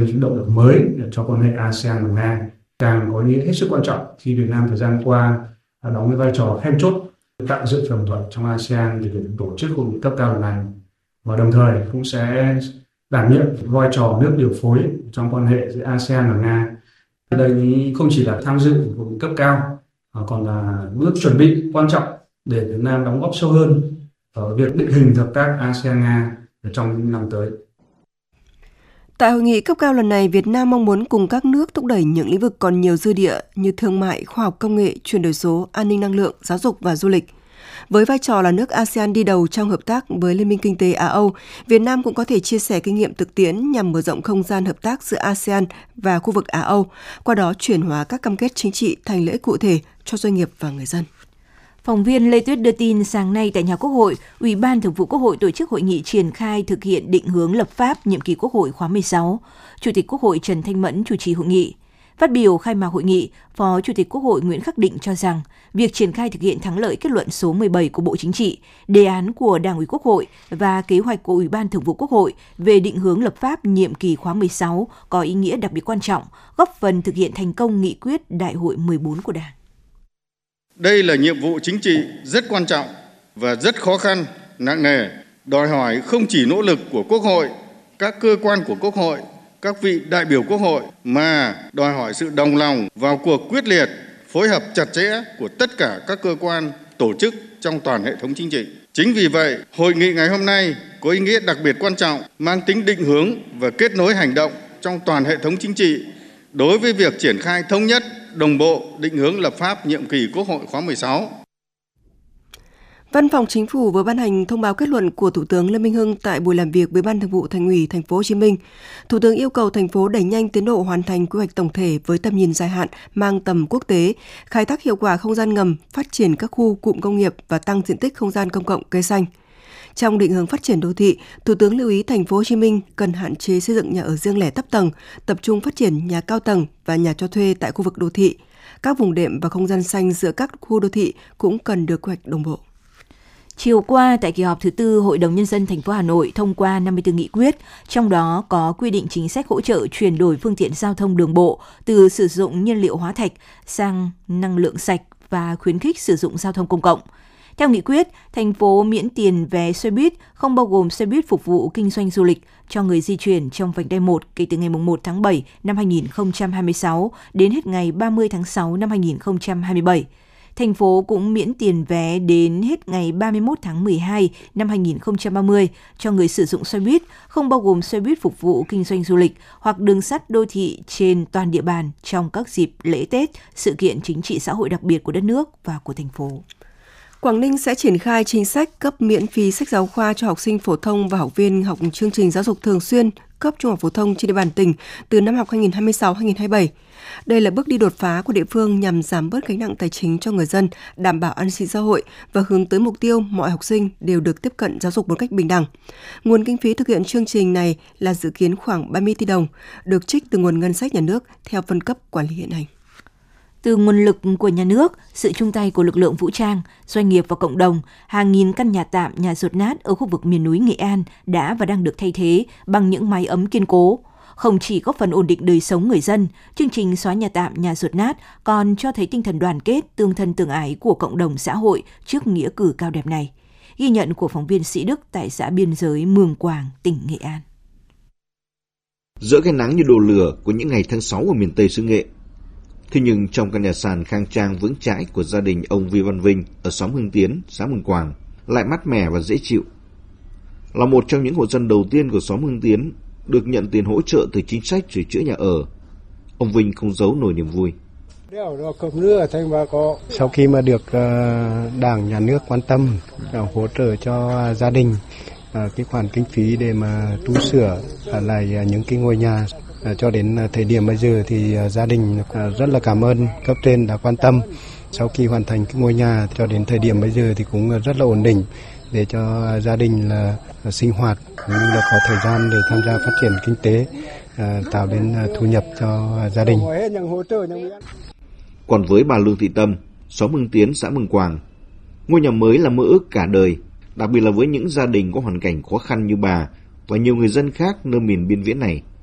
cái động lực mới cho quan hệ ASEAN và Nga, càng có ý nghĩa hết sức quan trọng khi Việt Nam thời gian qua đóng cái vai trò then chốt tạo dựng đồng thuận trong ASEAN để tổ chức hội nghị cấp cao lần này, và đồng thời cũng sẽ đảm nhiệm vai trò nước điều phối trong quan hệ giữa ASEAN và Nga. Đây không chỉ là tham dự hội nghị cấp cao, mà còn là bước chuẩn bị quan trọng để Việt Nam đóng góp sâu hơn ở việc định hình hợp tác ASEAN-Nga trong những năm tới. Tại hội nghị cấp cao lần này, Việt Nam mong muốn cùng các nước thúc đẩy những lĩnh vực còn nhiều dư địa như thương mại, khoa học công nghệ, chuyển đổi số, an ninh năng lượng, giáo dục và du lịch. Với vai trò là nước ASEAN đi đầu trong hợp tác với Liên minh Kinh tế Á-Âu, Việt Nam cũng có thể chia sẻ kinh nghiệm thực tiễn nhằm mở rộng không gian hợp tác giữa ASEAN và khu vực Á-Âu, qua đó chuyển hóa các cam kết chính trị thành lợi ích cụ thể cho doanh nghiệp và người dân. Phóng viên Lê Tuyết đưa tin sáng nay tại nhà Quốc hội, Ủy ban Thường vụ Quốc hội tổ chức hội nghị triển khai thực hiện định hướng lập pháp nhiệm kỳ Quốc hội khóa 16. Chủ tịch Quốc hội Trần Thanh Mẫn chủ trì hội nghị. Phát biểu khai mạc hội nghị, Phó Chủ tịch Quốc hội Nguyễn Khắc Định cho rằng, việc triển khai thực hiện thắng lợi kết luận số 17 của Bộ Chính trị, đề án của Đảng ủy Quốc hội và kế hoạch của Ủy ban Thường vụ Quốc hội về định hướng lập pháp nhiệm kỳ khóa 16 có ý nghĩa đặc biệt quan trọng, góp phần thực hiện thành công nghị quyết Đại hội 14 của Đảng. Đây là nhiệm vụ chính trị rất quan trọng và rất khó khăn, nặng nề, đòi hỏi không chỉ nỗ lực của Quốc hội, các cơ quan của Quốc hội, các vị đại biểu Quốc hội, mà đòi hỏi sự đồng lòng vào cuộc quyết liệt, phối hợp chặt chẽ của tất cả các cơ quan, tổ chức trong toàn hệ thống chính trị. Chính vì vậy, hội nghị ngày hôm nay có ý nghĩa đặc biệt quan trọng, mang tính định hướng và kết nối hành động trong toàn hệ thống chính trị đối với việc triển khai thống nhất, đồng bộ định hướng lập pháp nhiệm kỳ Quốc hội khóa 16. Văn phòng Chính phủ vừa ban hành thông báo kết luận của Thủ tướng Lê Minh Hưng tại buổi làm việc với Ban Thường vụ Thành ủy Thành phố Hồ Chí Minh. Thủ tướng yêu cầu thành phố đẩy nhanh tiến độ hoàn thành quy hoạch tổng thể với tầm nhìn dài hạn mang tầm quốc tế, khai thác hiệu quả không gian ngầm, phát triển các khu cụm công nghiệp và tăng diện tích không gian công cộng cây xanh. Trong định hướng phát triển đô thị, Thủ tướng lưu ý Thành phố Hồ Chí Minh cần hạn chế xây dựng nhà ở riêng lẻ thấp tầng, tập trung phát triển nhà cao tầng và nhà cho thuê tại khu vực đô thị. Các vùng đệm và không gian xanh giữa các khu đô thị cũng cần được quy hoạch đồng bộ. Chiều qua, tại kỳ họp thứ 4, Hội đồng Nhân dân thành phố Hà Nội thông qua 54 nghị quyết, trong đó có quy định chính sách hỗ trợ chuyển đổi phương tiện giao thông đường bộ từ sử dụng nhiên liệu hóa thạch sang năng lượng sạch và khuyến khích sử dụng giao thông công cộng. Theo nghị quyết, thành phố miễn tiền vé xe buýt không bao gồm xe buýt phục vụ kinh doanh du lịch cho người di chuyển trong vành đai 1 kể từ ngày 1 tháng 7 năm 2026 đến hết ngày 30 tháng 6 năm 2027. Thành phố cũng miễn tiền vé đến hết ngày 31 tháng 12 năm 2030 cho người sử dụng xe buýt, không bao gồm xe buýt phục vụ kinh doanh du lịch hoặc đường sắt đô thị trên toàn địa bàn trong các dịp lễ Tết, sự kiện chính trị xã hội đặc biệt của đất nước và của thành phố. Quảng Ninh sẽ triển khai chính sách cấp miễn phí sách giáo khoa cho học sinh phổ thông và học viên học chương trình giáo dục thường xuyên cấp trung học phổ thông trên địa bàn tỉnh từ năm học 2026-2027. Đây là bước đi đột phá của địa phương nhằm giảm bớt gánh nặng tài chính cho người dân, đảm bảo an sinh xã hội và hướng tới mục tiêu mọi học sinh đều được tiếp cận giáo dục một cách bình đẳng. Nguồn kinh phí thực hiện chương trình này là dự kiến khoảng 30 tỷ đồng, được trích từ nguồn ngân sách nhà nước theo phân cấp quản lý hiện hành. Từ nguồn lực của nhà nước, sự chung tay của lực lượng vũ trang, doanh nghiệp và cộng đồng, hàng nghìn căn nhà tạm, nhà dột nát ở khu vực miền núi Nghệ An đã và đang được thay thế bằng những mái ấm kiên cố. Không chỉ góp phần ổn định đời sống người dân, chương trình xóa nhà tạm, nhà dột nát còn cho thấy tinh thần đoàn kết, tương thân tương ái của cộng đồng xã hội trước nghĩa cử cao đẹp này. Ghi nhận của phóng viên Sĩ Đức tại xã biên giới Mường Quàng, tỉnh Nghệ An. Giữa cái nắng như đổ lửa của những ngày tháng 6 ở miền Tây xứ Nghệ, thế nhưng trong căn nhà sàn khang trang vững chãi của gia đình ông Vi Văn Vinh ở xóm Hưng Tiến, xã Mường Quàng lại mát mẻ và dễ chịu. Là một trong những hộ dân đầu tiên của xóm Hưng Tiến được nhận tiền hỗ trợ từ chính sách sửa chữa nhà ở, ông Vinh không giấu nổi niềm vui. Sau khi mà được Đảng, Nhà nước quan tâm hỗ trợ cho gia đình cái khoản kinh phí để mà tu sửa lại những cái ngôi nhà, cho đến thời điểm bây giờ thì gia đình rất là cảm ơn cấp trên đã quan tâm. Sau khi hoàn thành cái ngôi nhà cho đến thời điểm bây giờ thì cũng rất là ổn định để cho gia đình là sinh hoạt cũng như là có thời gian để tham gia phát triển kinh tế, tạo đến thu nhập cho gia đình. Còn với bà Lương Thị Tâm, xóm Mường Tiến, xã Mường Quàng, ngôi nhà mới là mơ ước cả đời, đặc biệt là với những gia đình có hoàn cảnh khó khăn như bà và nhiều người dân khác nơi miền biên viễn này.